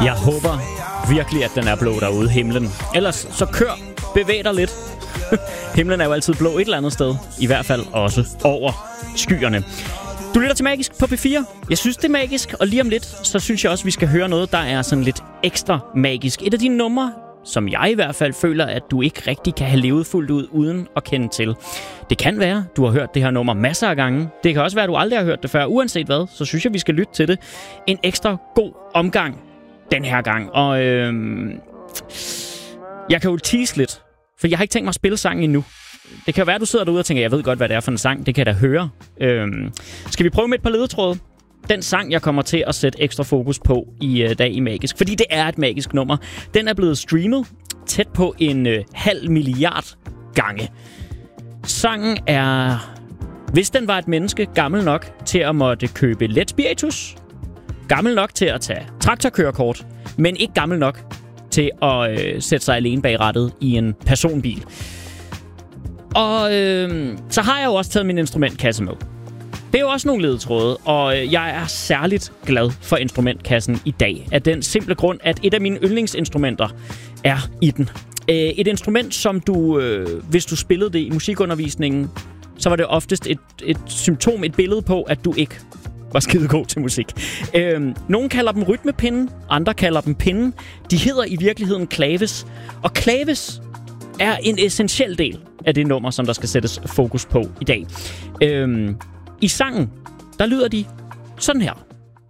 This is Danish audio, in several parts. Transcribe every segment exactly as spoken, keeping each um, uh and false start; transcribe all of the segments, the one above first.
Jeg håber virkelig, at den er blå derude, himlen. Ellers så kør, bevæg dig lidt. Himlen er jo altid blå et eller andet sted. I hvert fald også over skyerne. Du lytter til Magisk på P fire. Jeg synes, det er magisk, og lige om lidt, så synes jeg også, vi skal høre noget, der er sådan lidt ekstra magisk. Et af dine numre, som jeg i hvert fald føler, at du ikke rigtig kan have levet fuldt ud, uden at kende til. Det kan være, du har hørt det her nummer masser af gange. Det kan også være, at du aldrig har hørt det før. Uanset hvad, så synes jeg, vi skal lytte til det. En ekstra god omgang den her gang. Og øh, jeg kan jo tease lidt, for jeg har ikke tænkt mig at spille sangen endnu. Det kan jo være, at du sidder derude og tænker, jeg ved godt, hvad det er for en sang. Det kan jeg da høre. Øhm, skal vi prøve med et par ledetråde? Den sang, jeg kommer til at sætte ekstra fokus på i uh, dag i Magisk. Fordi det er et magisk nummer. Den er blevet streamet tæt på en uh, halv milliard gange. Sangen er, hvis den var et menneske, gammel nok til at måtte købe let spiritus. Gammel nok til at tage traktorkørekort. Men ikke gammel nok til at uh, sætte sig alene bag rattet i en personbil. Og øh, så har jeg jo også taget min instrumentkasse med. Det er jo også nogle ledetråde, og jeg er særligt glad for instrumentkassen i dag. Af den simple grund, at et af mine yndlingsinstrumenter er i den. Et instrument, som du, øh, hvis du spillede det i musikundervisningen, så var det oftest et, et symptom, et billede på, at du ikke var skide god til musik. Øh, nogle kalder dem rytmepinden, andre kalder dem pinden. De hedder i virkeligheden claves. Og claves er en essentiel del af det nummer, som der skal sættes fokus på i dag. Øhm, I sangen, der lyder de sådan her.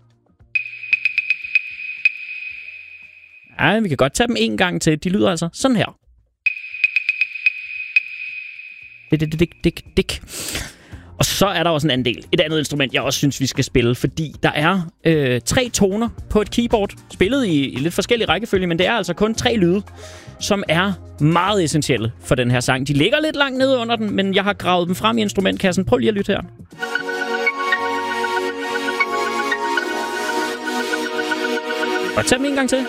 Ja, vi kan godt tage dem en gang til. De lyder altså sådan her. Dik, dik, dik, dik, dik. Og så er der også en anden del. Et andet instrument, jeg også synes, vi skal spille, fordi der er øh, tre toner på et keyboard, spillet i, i lidt forskellige rækkefølge, men det er altså kun tre lyde, som er meget essentielle for den her sang. De ligger lidt langt nede under den, men jeg har gravet dem frem i instrumentkassen. Prøv lige at lytte her. Og tag dem en gang til.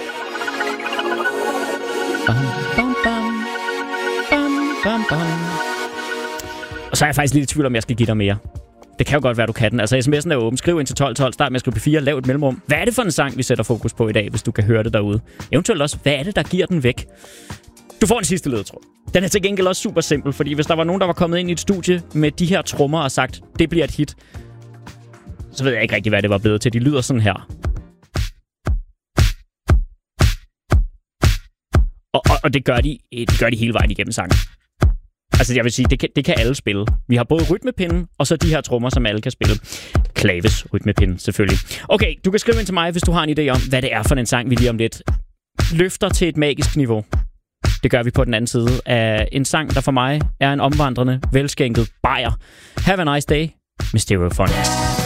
Bam, bam, bam. Bam, bam, bam. Og så er jeg faktisk lidt i tvivl om, jeg skal give dig mere. Det kan jo godt være, du kan den. Altså, sms'en er åben. Skriv ind til tolv tolv. Start med at skrive P fire. Lav et mellemrum. Hvad er det for en sang, vi sætter fokus på i dag, hvis du kan høre det derude? Eventuelt også, hvad er det, der giver den væk? Du får en sidste ledetråd. Den er til gengæld også super simpel, fordi hvis der var nogen, der var kommet ind i et studie med de her trommer og sagt, det bliver et hit, så ved jeg ikke rigtig, hvad det var blevet til. De lyder sådan her. Og, og, og det, gør de, det gør de hele vejen igennem sangen. Altså, jeg vil sige, det kan, det kan alle spille. Vi har både rytmepinden, og så de her trommer, som alle kan spille. Claves rytmepinden, selvfølgelig. Okay, du kan skrive ind til mig, hvis du har en idé om, hvad det er for en sang, vi lige om lidt løfter til et magisk niveau. Det gør vi på den anden side af en sang, der for mig er en omvandrende, velskænket bajer. Have a nice day med Stereophonics.